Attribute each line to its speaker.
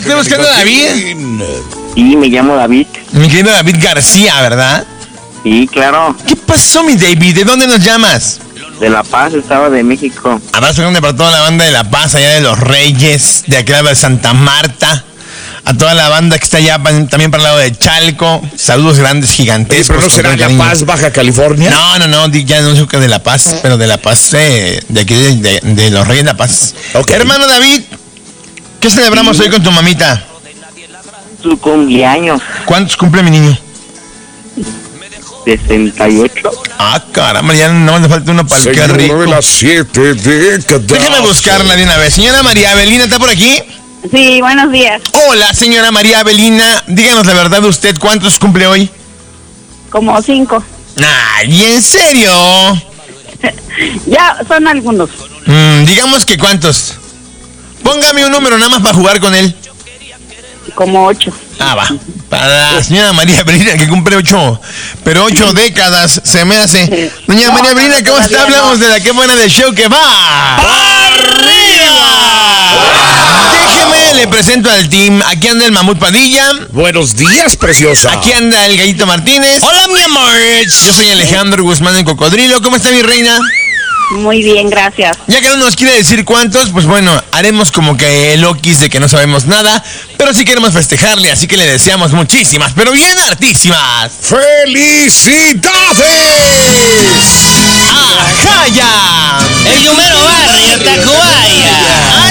Speaker 1: estoy buscando a David.
Speaker 2: Sí, me llamo David.
Speaker 1: Mi querido David García, ¿verdad?
Speaker 2: Sí, claro.
Speaker 1: ¿Qué pasó, mi David? ¿De dónde nos llamas?
Speaker 2: De La Paz, Estado de México.
Speaker 1: Abrazo grande para toda la banda de La Paz, allá de Los Reyes, de aquí de Santa Marta. A toda la banda que está allá también para el lado de Chalco. Saludos grandes, gigantescos.
Speaker 3: ¿Pero no será La Paz, Baja California?
Speaker 1: No, ya no sé que de La Paz, pero de La Paz, de aquí de Los Reyes de La Paz.
Speaker 3: Okay.
Speaker 1: Hermano David, ¿qué celebramos hoy con tu mamita?
Speaker 2: Su cumpleaños.
Speaker 1: ¿Cuántos cumple mi niño?
Speaker 2: 68.
Speaker 1: Ah, caramba, ya no me falta uno para el que rico.
Speaker 3: De las 7 décadas.
Speaker 1: Déjame buscarla de una vez. Señora María Avelina, ¿está por aquí?
Speaker 4: Sí, buenos días.
Speaker 1: Hola, señora María Avelina. Díganos la verdad de usted, ¿cuántos cumple hoy?
Speaker 4: Como 5.
Speaker 1: Ay, ¿en serio?
Speaker 4: Ya son algunos.
Speaker 1: Digamos que ¿cuántos? Póngame un número nada más para jugar con él.
Speaker 4: Como 8.
Speaker 1: Ah, va. Para la señora María Avelina, que cumple 8, pero 8 décadas se me hace. Doña María Avelina, ¿cómo está? Hablamos de la que buena del show que va ¡arriba! Déjeme, le presento al team. Aquí anda el Mamut Padilla.
Speaker 3: Buenos días, preciosa.
Speaker 1: Aquí anda el Gallito Martínez.
Speaker 3: Hola, mi amor.
Speaker 1: Yo soy Alejandro Guzmán el Cocodrilo. ¿Cómo está mi reina?
Speaker 4: Muy bien, gracias.
Speaker 1: Ya que no nos quiere decir cuántos, pues bueno, haremos como que el Okis de que no sabemos nada, pero sí queremos festejarle, así que le deseamos muchísimas, pero bien hartísimas.
Speaker 3: ¡Felicidades!
Speaker 1: ¡Ajá ya!
Speaker 5: El Yumero Barrio, Tacubaya.